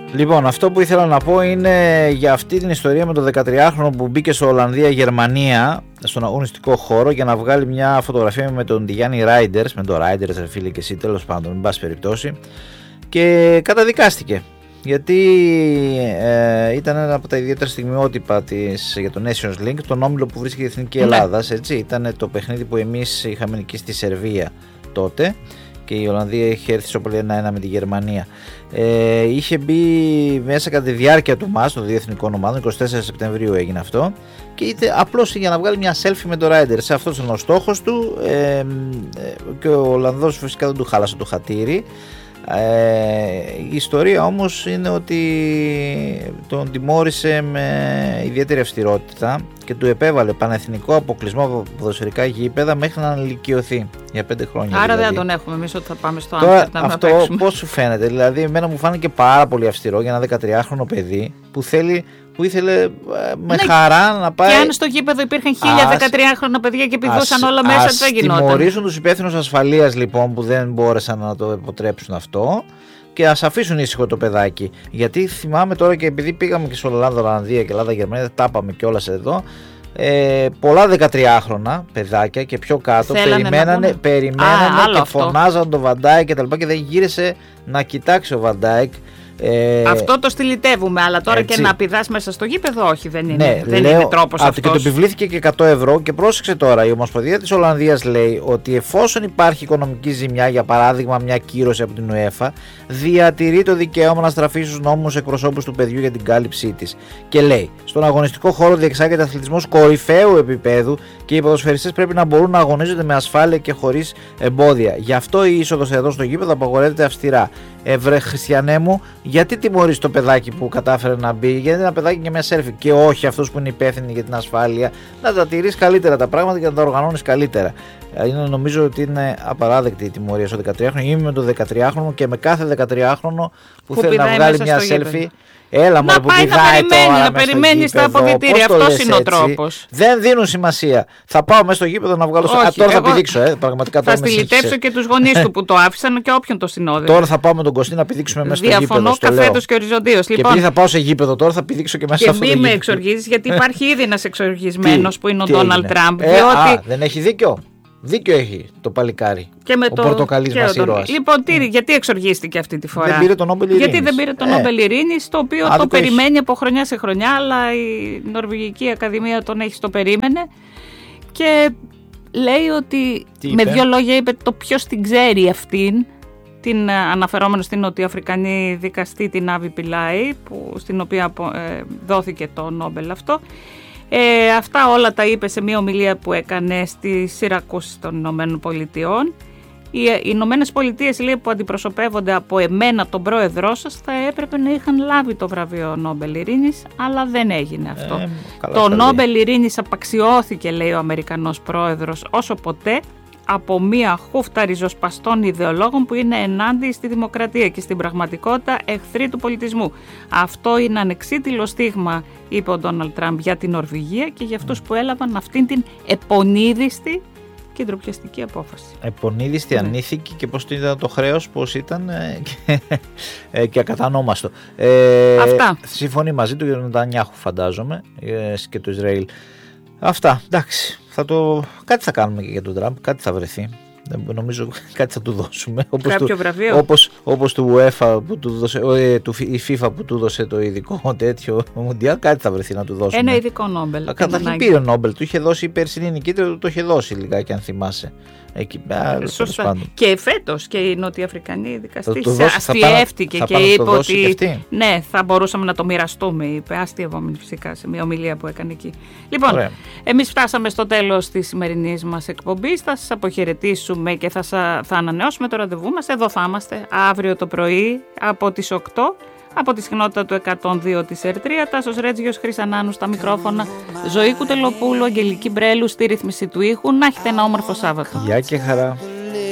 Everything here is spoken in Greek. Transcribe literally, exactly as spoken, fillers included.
Λοιπόν, αυτό που ήθελα να πω είναι για αυτή την ιστορία με το δεκατριάχρονο που μπήκε στο Ολλανδία-Γερμανία στον αγωνιστικό χώρο για να βγάλει μια φωτογραφία με τον Γιάννη Ράιντερς, με τον Ράιντερς ρε φίλε και εσύ, τέλος πάντων, εν πάση περιπτώσει, και καταδικάστηκε γιατί ε, ήταν ένα από τα ιδιαίτερα στιγμιότυπα της, για το Nations League, τον όμιλο που βρίσκεται η Εθνική Ελλάδας, έτσι, ήταν το παιχνίδι που εμείς είχαμε νικήσει στη Σερβία τότε και η Ολλανδία είχε έρθει στο πολύ ένα ένα με τη Γερμανία. Ε, είχε μπει μέσα κατά τη διάρκεια του μάτς των δύο εθνικών ομάδων, εικοστή τέταρτη Σεπτεμβρίου έγινε αυτό, και είτε απλώς για να βγάλει μια selfie με τον Ράιντερ. Σε αυτός ήταν ο στόχος του, ε, ε, και ο Ολλανδός φυσικά δεν του χάλασε το χατήρι. Ε, η ιστορία όμως είναι ότι τον τιμώρησε με ιδιαίτερη αυστηρότητα και του επέβαλε πανεθνικό αποκλεισμό από ποδοσφαιρικά γήπεδα μέχρι να ανηλικιωθεί για πέντε χρόνια. Άρα δηλαδή. δεν τον έχουμε εμείς ότι θα πάμε στο Άμστερνταμ. Αυτό πώς σου φαίνεται? Δηλαδή εμένα μου φάνηκε πάρα πολύ αυστηρό για ένα δεκατριάχρονο παιδί που θέλει, που ήθελε με ναι, χαρά να πάει. Και αν στο γήπεδο υπήρχαν χίλια δεκατριάχρονα παιδιά και πηδούσαν όλα μέσα, ας δεν γινόταν. Ας τιμωρήσουν τους υπεύθυνους ασφαλείας λοιπόν που δεν μπόρεσαν να το αποτρέψουν αυτό και ας αφήσουν ήσυχο το παιδάκι. Γιατί θυμάμαι τώρα, και επειδή πήγαμε και στο Ελλάδα, Ολλανδία και Ελλάδα, Γερμανία, τα είπαμε κιόλας εδώ. Ε, πολλά δεκατριάχρονα παιδάκια και πιο κάτω θέλανε περιμένανε, περιμένανε Α, και αυτό. Φωνάζαν το Βαντάικ και τα λοιπά και δεν γύρισε να κοιτάξει ο Βαντάικ. Ε, αυτό το στυλιτεύουμε, αλλά τώρα έτσι. Και να πηδάς μέσα στο γήπεδο, όχι, δεν είναι, ναι, δεν λέω, είναι τρόπος αυτός. Και του επιβλήθηκε και εκατό ευρώ. Και πρόσεξε τώρα, η Ομοσπονδία της Ολλανδίας λέει ότι εφόσον υπάρχει οικονομική ζημιά, για παράδειγμα μια κύρωση από την UEFA, διατηρεί το δικαίωμα να στραφεί στους νόμιμους εκπροσώπους του παιδιού για την κάλυψή της. Και λέει, στον αγωνιστικό χώρο διεξάγεται αθλητισμός κορυφαίου επίπεδου και οι ποδοσφαιριστές πρέπει να μπορούν να αγωνίζονται με ασφάλεια και χωρίς εμπόδια. Γι' αυτό η είσοδος εδώ στο γήπεδο απαγορεύεται αυστηρά. Ευρε χριστιανέ μου, γιατί τιμωρείς το παιδάκι που κατάφερε να μπει? Γιατί είναι ένα παιδάκι και μια σέλφι, και όχι αυτούς που είναι υπεύθυνοι για την ασφάλεια. Να τα τηρείς καλύτερα τα πράγματα και να τα οργανώνεις καλύτερα. Είναι, νομίζω ότι είναι απαράδεκτη η τιμωρία στο δεκατριάχρονο. Είμαι με το δεκατριάχρονο και με κάθε δεκατριάχρονο που, που θέλει να βγάλει μια σέλφι. Έλα μου, που πάει πηδάει να περιμένει, τώρα να περιμένει στα αποδυτήρια. Αυτός είναι ο τρόπος. Δεν δίνουν σημασία. Θα πάω μέσα στο γήπεδο να βγάλω. Όχι, Α, τώρα εγώ θα πηδήξω. Ε, πραγματικά, θα στυλιτεύσω και τους γονείς του που το άφησαν και όποιον το συνόδευε. Τώρα θα πάω με τον Κωστή να πηδήξουμε μέσα στο γήπεδο. Διαφωνώ καθέτος και οριζοντίως. Και επειδή θα πάω σε γήπεδο τώρα, θα πηδήξω και μέσα σε αυτό το γήπεδο. Και μη με εξοργίζεις, γιατί υπάρχει ήδη ένας εξοργισμένος που είναι ο τι Ντόναλντ Τραμπ. Ε, α, δεν έχει δίκιο. Δίκιο έχει το παλικάρι. Και με ο το... πορτοκαλής μας ήρωας. Λοιπόν, τι, γιατί εξοργίστηκε αυτή τη φορά? Δεν πήρε τον Νόμπελ Ειρήνης. Γιατί δεν πήρε τον ε. Νόμπελ Ειρήνης, το οποίο Άδικο το περιμένει έχει. από χρονιά σε χρονιά, αλλά η Νορβηγική Ακαδημία τον έχει στο περίμενε. Και λέει ότι, με δύο λόγια είπε, το ποιος την ξέρει αυτήν, την αναφερόμενο στην νοτιοαφρικανή δικαστή, την Άβη Πιλάη, που, στην οποία ε, δόθηκε το Νόμπελ αυτό. Ε, αυτά όλα τα είπε σε μια ομιλία που έκανε στις Σιρακούσεις των Ηνωμένων Πολιτειών. Οι, οι Ηνωμένες Πολιτείες, λέει, που αντιπροσωπεύονται από εμένα τον πρόεδρό σας, θα έπρεπε να είχαν λάβει το βραβείο Νόμπελ Ειρήνης, αλλά δεν έγινε αυτό. Ε, το Νόμπελ Ειρήνης απαξιώθηκε, λέει ο Αμερικανός πρόεδρος, όσο ποτέ από μία χούφτα ριζοσπαστών ιδεολόγων που είναι ενάντια στη δημοκρατία και στην πραγματικότητα εχθροί του πολιτισμού. Αυτό είναι ανεξίτηλο στίγμα, είπε ο Ντόναλντ Τραμπ, για την Νορβηγία και για αυτούς που έλαβαν αυτήν την επονίδιστη και ντροπιαστική απόφαση. Επονίδιστη, ναι. Ανήθικη, και πώς ήταν το χρέος, πώς ήταν και, και ακατανόμαστο. Ε, Αυτά. Συμφωνεί μαζί του ο Νετανιάχου, φαντάζομαι, και το Ισραήλ. Αυτά, εντάξει. Θα το... Κάτι θα κάνουμε και για τον Τραμπ, κάτι θα βρεθεί. Νομίζω κάτι θα του δώσουμε. Όπως Κάποιο του, βραβείο. Όπως, όπως του UEFA που του δώσε, ε, του, η FIFA που του δώσε το ειδικό τέτοιο Μουντιάλ, κάτι θα βρεθεί να του δώσουμε. Ένα ειδικό Νόμπελ. Καταρχήν πήρε Νόμπελ, του είχε δώσει η περσινή νικήτρια, το είχε δώσει λιγάκι, αν θυμάσαι. Εκεί, α, σωστά. Και φέτος και η Νοτιοαφρικανή δικαστή αστιεύτηκε θα και είπε το ότι ναι, θα μπορούσαμε να το μοιραστούμε, είπε, αστιευόμενη φυσικά σε μια ομιλία που έκανε εκεί. Λοιπόν, εμείς φτάσαμε στο τέλος της σημερινής μας εκπομπής. Θα σας αποχαιρετήσουμε και θα, σα, θα ανανεώσουμε το ραντεβού μας. Εδώ θα είμαστε αύριο το πρωί από τις οκτώ. Από τη συχνότητα του εκατόν δύο της Ερτρία, Τάσος Ρέτζιος, Χρυσανάνου στα μικρόφωνα, Ζωή Κουτελοπούλου, Αγγελική Μπρέλου στη ρύθμιση του ήχου. Να έχετε ένα όμορφο Σάββατο. Γεια και χαρά.